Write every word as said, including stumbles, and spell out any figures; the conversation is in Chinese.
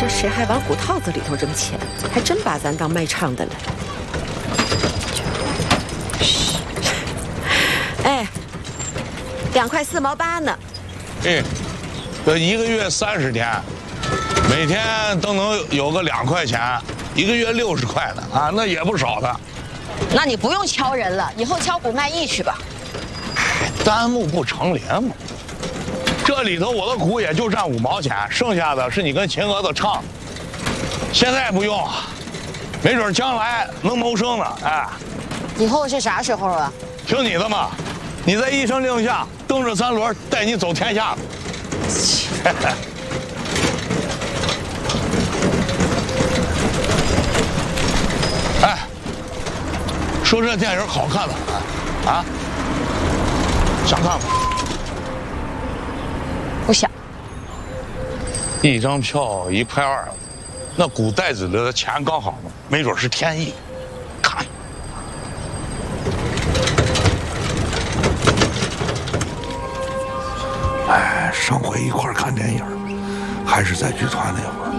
这谁还往骨套子里头扔钱？还真把咱当卖唱的了。哎，两块四毛八呢。 哎，这一个月三十天，每天都能有个两块钱，一个月六十块的啊，那也不少的。 那你不用敲人了，以后敲古卖艺去吧。 哎，单目不成联嘛。这里头我的鼓也就占五毛钱，剩下的是你跟秦娥子唱。现在不用，没准将来能谋生呢。哎， 以后是啥时候啊？ 听你的嘛，你在一声令下，蹬着三轮带你走天下。哎，说这电影好看吗？啊，想看吗？ 不想。 一张票一块二，那古袋子里的钱刚好呢，没准是天意。看。 哎，上回一块看电影，还是在剧团那会儿。